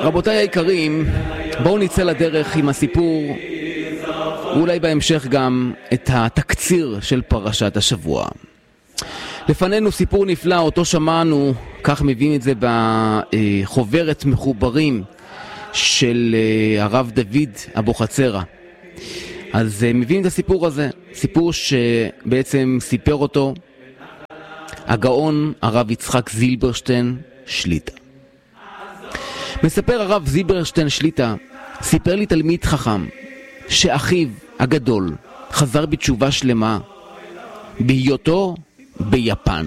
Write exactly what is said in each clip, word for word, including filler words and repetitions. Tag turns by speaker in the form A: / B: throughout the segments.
A: רבותיי היקרים, בואו נצא לדרך עם הסיפור, ואולי בהמשך גם את התקציר של פרשת השבוע. לפנינו סיפור נפלא, אותו שמענו, כך מביאים את זה בחוברת מחוברים של הרב דוד אבוחצירא. אז מביאים את הסיפור הזה, סיפור שבעצם סיפר אותו הגאון הרב יצחק זילברשטיין שליט"א. מספר הרב זילברשטיין שליט"א, סיפר לי תלמיד חכם שאחיו הגדול חזר בתשובה שלמה בהיותו ביפן.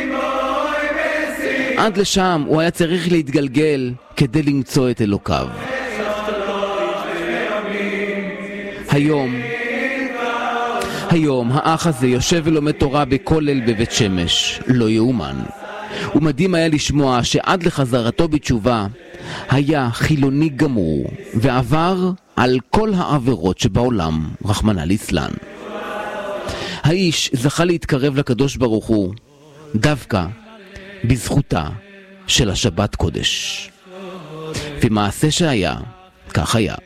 A: עד לשם הוא היה צריך להתגלגל כדי למצוא את אלוקיו. היום, היום האח הזה יושב ולומד תורה בכולל בבית שמש, לא יאומן. ומדהים היה לשמוע שעד לחזרתו בתשובה היה חילוני גמור ועבר על כל העבירות שבעולם, רחמנא ליצלן. האיש זכה להתקרב לקדוש ברוך הוא דווקא בזכותה של השבת קודש. ומעשה שהיה, כך היה.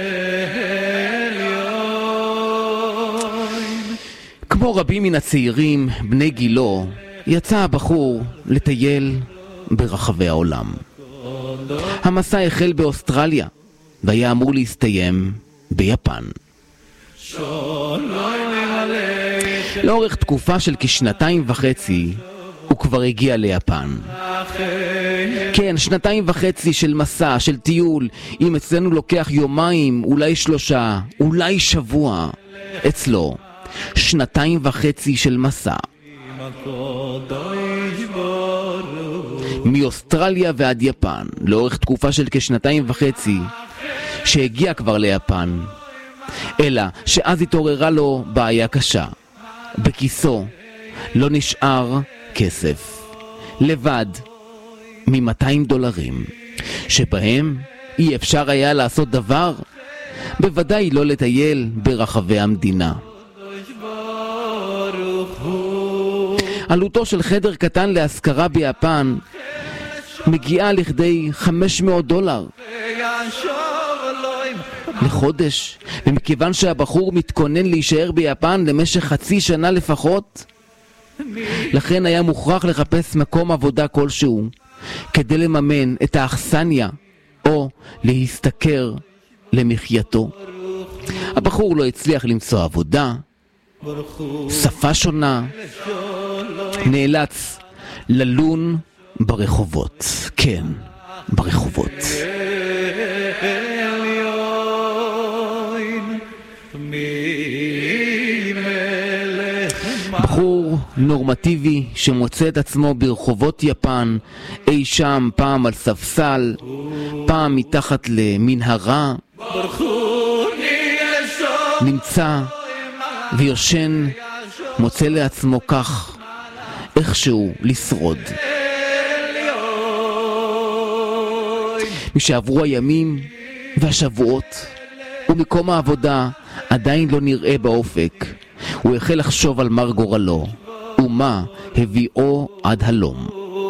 A: כמו רבים מן הצעירים בני גילו, יצא הבחור לטייל ברחבי העולם. המסע החל באוסטרליה והיה אמור להסתיים ביפן. לאורך תקופה של כשנתיים וחצי הוא כבר הגיע ליפן. כן, שנתיים וחצי של מסע, של טיול. אם אצלנו לוקח יומיים, אולי שלושה, אולי שבוע, אצלו שנתיים וחצי של מסע. מאוסטרליה ועד יפן, לאורך תקופה של כשנתיים וחצי, שהגיע כבר ליפן. אלא שאז התעוררה לו בעיה קשה. בכיסו לא נשאר כסף, לבד מ-מאתיים דולרים, שבהם אי אפשר היה לעשות דבר, בוודאי לא לטייל ברחבי המדינה. עלותו של חדר קטן להשכרה ביפן מגיעה לכדי חמש מאות דולר לחודש, ומכיוון שהבחור מתכונן להישאר ביפן למשך חצי שנה לפחות, לכן היה מוכרח לחפש מקום עבודה כלשהו כדי לממן את האכסניה או להסתכר למחייתו. הבחור לא הצליח למצוא עבודה, שפה שונה, נאלץ ללון ברחובות. כן, ברחובות. בחור נורמטיבי שמוצא את עצמו ברחובות יפן, אי שם, פעם על ספסל, פעם מתחת למנהרה, נמצא ויושן, מוצא לעצמו כך איכשהו לשרוד. משעברו הימים והשבועות ומקום העבודה עדיין לא נראה באופק, הוא החל לחשוב על מר גורלו ומה הביאו עד הלום.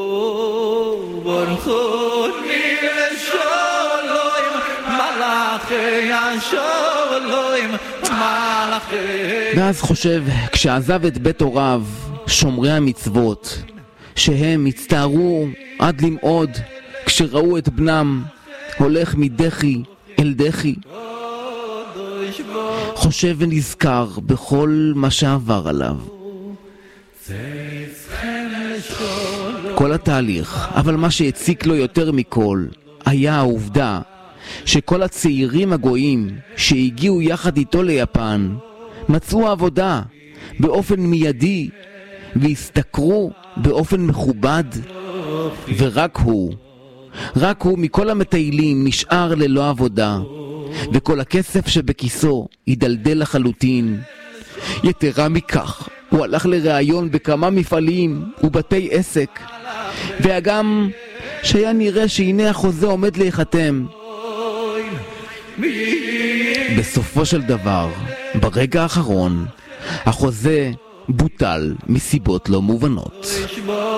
A: ואז חושב, כשעזב את בית הוריו שומרי המצוות, שהם הצטערו עד למעוד כשראו את בנם הולך מדחי אל דחי, חושב ונזכר בכל מה שעבר עליו, כל התהליך. אבל מה שהציק לו יותר מכל היה העובדה שכל הצעירים הגויים שהגיעו יחד איתו ליפן מצאו עבודה באופן מיידי והסתכרו באופן מכובד, ורק הוא, רק הוא מכל המטיילים נשאר ללא עבודה, וכל הכסף שבכיסו ידלדל לחלוטין. יתרה מכך, הוא הלך לראיון בכמה מפעלים ובתי עסק, והגם שהיה נראה שהנה החוזה עומד להיחתם, בסופו של דבר, ברגע האחרון, החוזה בוטל מסיבות לא מובנות.